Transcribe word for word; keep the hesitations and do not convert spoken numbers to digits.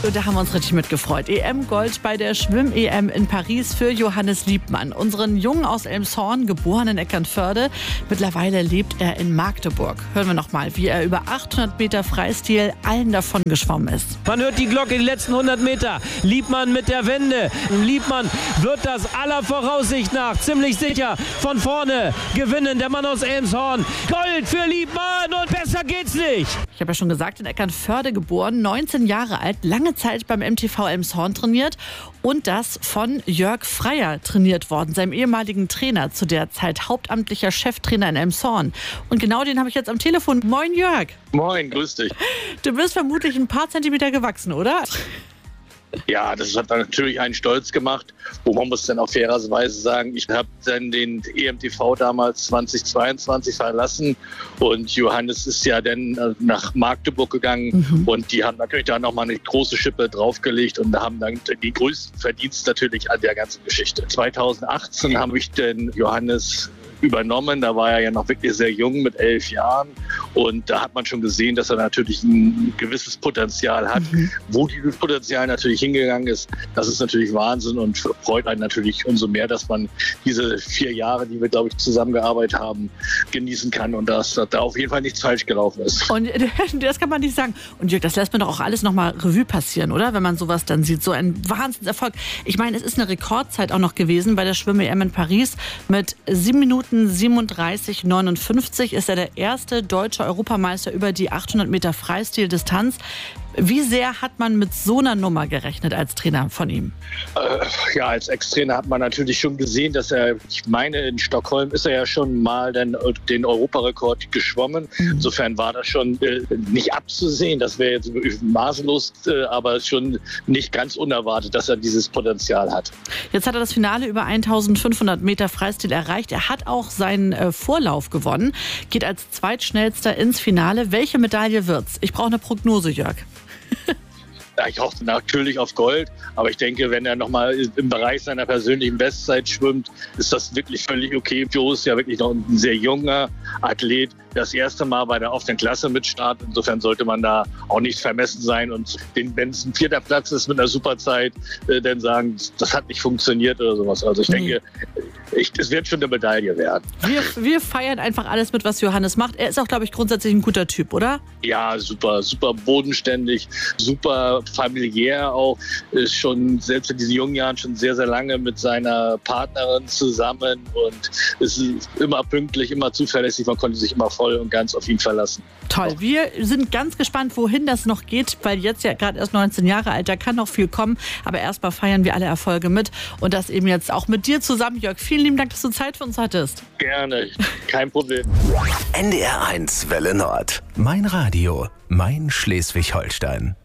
Und da haben wir uns richtig mitgefreut. E M-Gold bei der Schwimm-E M in Paris für Johannes Liebmann. Unseren Jungen aus Elmshorn, geboren in Eckernförde. Mittlerweile lebt er in Magdeburg. Hören wir noch mal, wie er über achthundert Meter Freistil allen davon geschwommen ist. Man hört die Glocke, die letzten hundert Meter. Liebmann mit der Wende. Liebmann wird das aller Voraussicht nach ziemlich sicher von vorne gewinnen. Der Mann aus Elmshorn. Gold für Liebmann und besser geht's nicht. Ich habe ja schon gesagt, in Eckernförde geboren, neunzehn Jahre alt, lange Zeit beim M T V Elmshorn trainiert und das von Jörg Freier trainiert worden, seinem ehemaligen Trainer, zu der Zeit hauptamtlicher Cheftrainer in Elmshorn. Und genau den habe ich jetzt am Telefon. Moin Jörg. Moin, grüß dich. Du bist vermutlich ein paar Zentimeter gewachsen, oder? Ja, das hat dann natürlich einen stolz gemacht. Wo man muss dann auch fairerweise sagen, ich habe dann den E M T V damals zweitausendzweiundzwanzig verlassen und Johannes ist ja dann nach Magdeburg gegangen mhm. und die haben natürlich da nochmal eine große Schippe draufgelegt und haben dann die größten Verdienst natürlich an der ganzen Geschichte. zweitausendachtzehn habe ich den Johannes übernommen. Da war er ja noch wirklich sehr jung mit elf Jahren und da hat man schon gesehen, dass er natürlich ein gewisses Potenzial hat. Mhm. Wo dieses Potenzial natürlich hingegangen ist, das ist natürlich Wahnsinn und freut einen natürlich umso mehr, dass man diese vier Jahre, die wir, glaube ich, zusammengearbeitet haben, genießen kann und dass da auf jeden Fall nichts falsch gelaufen ist. Und das kann man nicht sagen. Und Jörg, das lässt man doch auch alles nochmal Revue passieren, oder? Wenn man sowas dann sieht. So ein Wahnsinnserfolg. Ich meine, es ist eine Rekordzeit auch noch gewesen bei der Schwimm-E M in Paris. Mit sieben Minuten siebenunddreißig neunundfünfzig ist er der erste deutsche Europameister über die achthundert Meter Freistil-Distanz. Wie sehr hat man mit so einer Nummer gerechnet als Trainer von ihm? Äh, ja, als Ex-Trainer hat man natürlich schon gesehen, dass er, ich meine, in Stockholm ist er ja schon mal den, den Europarekord geschwommen. Mhm. Insofern war das schon äh, nicht abzusehen. Das wäre jetzt maßlos, äh, aber schon nicht ganz unerwartet, dass er dieses Potenzial hat. Jetzt hat er das Finale über eintausendfünfhundert Meter Freistil erreicht. Er hat auch seinen äh, Vorlauf gewonnen, geht als Zweitschnellster ins Finale. Welche Medaille wird's? Ich brauche eine Prognose, Jörg. Ja, ich hoffe natürlich auf Gold, aber ich denke, wenn er nochmal im Bereich seiner persönlichen Bestzeit schwimmt, ist das wirklich völlig okay. Joe ist ja wirklich noch ein sehr junger Athlet, das erste Mal bei der offenen Klasse mitstartet. Insofern sollte man da auch nicht vermessen sein und den, wenn es ein vierter Platz ist mit einer Superzeit, äh, dann sagen, das hat nicht funktioniert oder sowas. Also ich denke, ich, es wird schon eine Medaille werden. Wir, wir feiern einfach alles mit, was Johannes macht. Er ist auch, glaube ich, grundsätzlich ein guter Typ, oder? Ja, super, super bodenständig, super familiär auch. Ist schon, selbst in diesen jungen Jahren, schon sehr, sehr lange mit seiner Partnerin zusammen und ist immer pünktlich, immer zuverlässig. Man konnte sich immer voll und ganz auf ihn verlassen. Toll. Wir sind ganz gespannt, wohin das noch geht, weil jetzt ja gerade erst neunzehn Jahre alt, da kann noch viel kommen. Aber erstmal feiern wir alle Erfolge mit und das eben jetzt auch mit dir zusammen, Jörg. Vielen lieben Dank, dass du Zeit für uns hattest. Gerne, kein Problem. N D R eins Welle Nord. Mein Radio, mein Schleswig-Holstein.